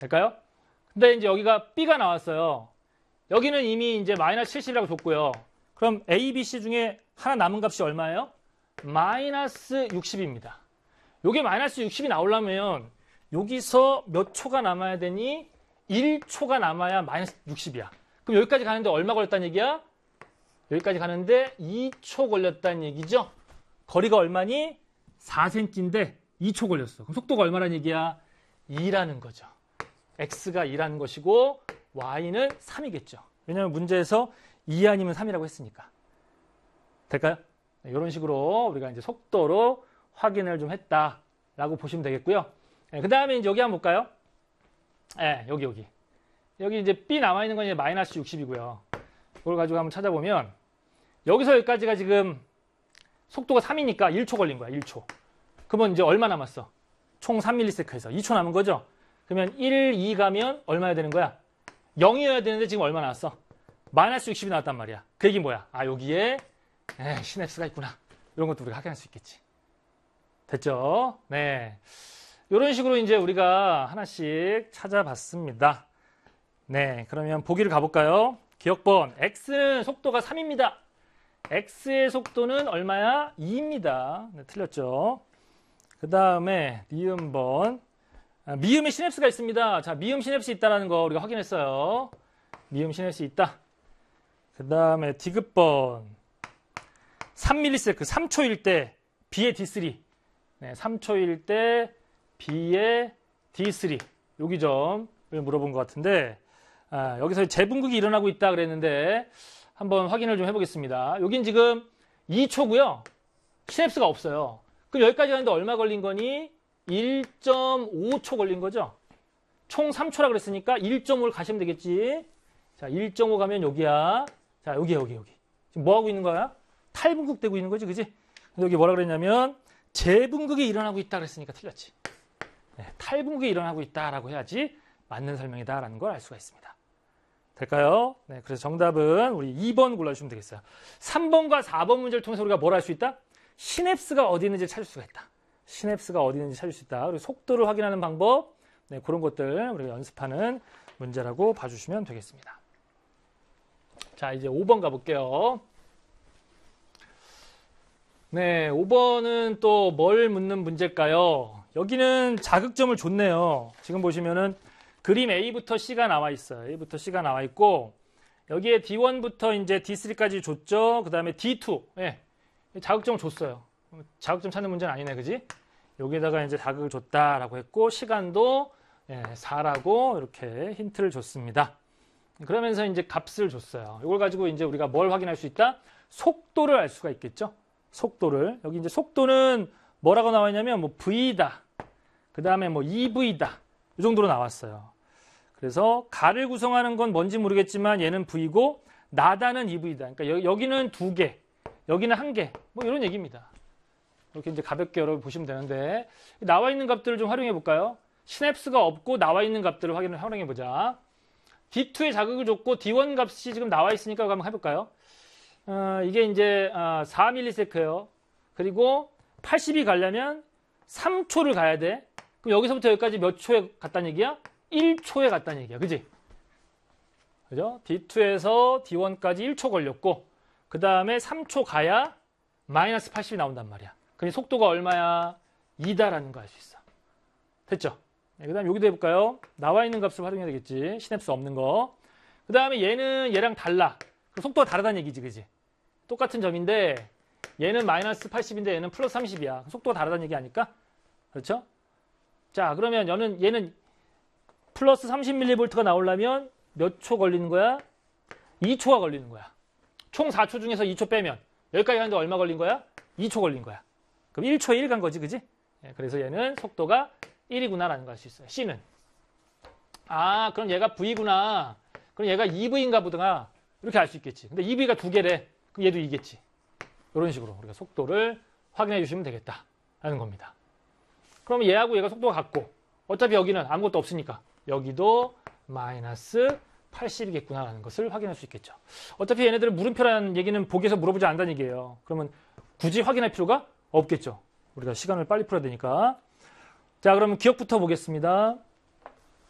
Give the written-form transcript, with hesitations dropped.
될까요? 근데 이제 여기가 B가 나왔어요. 여기는 이미 이제 마이너스 70이라고 줬고요. 그럼 A, B, C 중에 하나 남은 값이 얼마예요? 마이너스 60입니다. 요게 마이너스 60이 나오려면 여기서 몇 초가 남아야 되니? 1초가 남아야 마이너스 60이야. 그럼 여기까지 가는데 얼마 걸렸다는 얘기야? 여기까지 가는데 2초 걸렸다는 얘기죠? 거리가 얼마니? 4cm인데 2초 걸렸어. 그럼 속도가 얼마라는 얘기야? 2라는 거죠. x가 2라는 것이고 y는 3이겠죠. 왜냐하면 문제에서 2 아니면 3이라고 했으니까. 될까요? 네, 이런 식으로 우리가 이제 속도로 확인을 좀 했다라고 보시면 되겠고요. 네, 그 다음에 이제 여기 한번 볼까요? 네, 여기 이제 B 남아있는 건 이제 마이너스 60이고요. 이걸 가지고 한번 찾아보면 여기서 여기까지가 지금 속도가 3이니까 1초 걸린 거야, 1초. 그러면 이제 얼마 남았어? 총 3ms에서 2초 남은 거죠? 그러면 1, 2 가면 얼마야 되는 거야? 0이어야 되는데 지금 얼마 나왔어? 마이너스 60이 나왔단 말이야. 그 얘기 뭐야? 아, 여기에 시냅스가 있구나. 이런 것도 우리가 확인할 수 있겠지. 됐죠? 네. 이런 식으로 이제 우리가 하나씩 찾아봤습니다. 네. 그러면 보기를 가볼까요? 기억번. X는 속도가 3입니다. X의 속도는 얼마야? 2입니다. 네, 틀렸죠? 그 다음에 니은번. 미음에 시냅스가 있습니다. 자, 미음 시냅스 있다는 거 우리가 확인했어요. 미음 시냅스 있다. 그 다음에 디귿번. 3ms, 3초일 때 B의 D3. 네, 3초일 때 B의 D3. 여기 점을 물어본 것 같은데, 여기서 재분극이 일어나고 있다 그랬는데, 한번 확인을 좀 해보겠습니다. 여긴 지금 2초고요. 시냅스가 없어요. 그럼 여기까지 가는데 얼마 걸린 거니? 1.5초 걸린 거죠? 총 3초라 그랬으니까 1.5를 가시면 되겠지. 자, 1.5 가면 여기야. 자, 여기. 지금 뭐 하고 있는 거야? 탈분극 되고 있는 거지, 그지? 여기 뭐라 그랬냐면, 재분극이 일어나고 있다 그랬으니까 틀렸지. 네, 탈분극이 일어나고 있다라고 해야지 맞는 설명이다라는 걸 알 수가 있습니다. 될까요? 네, 그래서 정답은 우리 2번 골라주시면 되겠어요. 3번과 4번 문제를 통해서 우리가 뭘 할 수 있다? 시냅스가 어디 있는지 찾을 수가 있다. 시냅스가 어디 있는지 찾을 수 있다. 그리고 속도를 확인하는 방법, 네, 그런 것들 우리가 연습하는 문제라고 봐주시면 되겠습니다. 자, 이제 5번 가볼게요. 네, 5번은 또 뭘 묻는 문제일까요? 여기는 자극점을 줬네요. 지금 보시면은 그림 A부터 C가 나와 있어요. A부터 C가 나와 있고, 여기에 D1부터 이제 D3까지 줬죠. 그 다음에 D2. 네, 자극점을 줬어요. 자극점 찾는 문제는 아니네, 그지? 여기다가 이제 자극을 줬다라고 했고, 시간도 4라고 이렇게 힌트를 줬습니다. 그러면서 이제 값을 줬어요. 이걸 가지고 이제 우리가 뭘 확인할 수 있다? 속도를 알 수가 있겠죠? 속도를. 여기 이제 속도는 뭐라고 나와 있냐면, 뭐 V다. 그 다음에 뭐 EV다. 이 정도로 나왔어요. 그래서 가를 구성하는 건 뭔지 모르겠지만 얘는 V고, 나다는 EV다. 그러니까 여기는 2개, 여기는 1개. 뭐 이런 얘기입니다. 이렇게 이제 가볍게 여러분 보시면 되는데, 나와 있는 값들을 좀 활용해 볼까요? 시냅스가 없고 나와 있는 값들을 활용해 보자. D2에 자극을 줬고 D1 값이 지금 나와 있으니까 이거 한번 해볼까요? 이게 이제 4ms예요. 그리고 80이 가려면 3초를 가야 돼. 그럼 여기서부터 여기까지 몇 초에 갔다는 얘기야? 1초에 갔다는 얘기야. 그지? 그죠? D2에서 D1까지 1초 걸렸고, 그 다음에 3초 가야 마이너스 80이 나온단 말이야. 그럼 속도가 얼마야? 2다라는 거 알 수 있어. 됐죠? 네, 그 다음에 여기도 해볼까요? 나와 있는 값을 활용해야 되겠지. 시냅스 없는 거. 그 다음에 얘는 얘랑 달라. 그럼 속도가 다르다는 얘기지, 그지? 똑같은 점인데, 얘는 마이너스 80인데 얘는 플러스 30이야. 속도가 다르다는 얘기 아닐까? 그렇죠? 자, 그러면 얘는 플러스 30mV가 나오려면 몇 초 걸리는 거야? 2초가 걸리는 거야. 총 4초 중에서 2초 빼면 여기까지 가는데 얼마 걸린 거야? 2초 걸린 거야. 그럼 1초에 1 간 거지, 그지? 네, 그래서 얘는 속도가 1이구나라는 걸 알 수 있어요. C는. 아, 그럼 얘가 V구나. 그럼 얘가 EV인가 보다. 이렇게 알 수 있겠지. 근데 EV가 2개래. 그럼 얘도 2겠지. 이런 식으로 우리가 속도를 확인해 주시면 되겠다라는 겁니다. 그럼 얘하고 얘가 속도가 같고, 어차피 여기는 아무것도 없으니까 여기도 마이너스 80이겠구나라는 것을 확인할 수 있겠죠. 어차피 얘네들은 물음표라는 얘기는 보기에서 물어보지 않는다는 얘기예요. 그러면 굳이 확인할 필요가 없겠죠. 우리가 시간을 빨리 풀어야 되니까. 자, 그러면 기억부터 보겠습니다.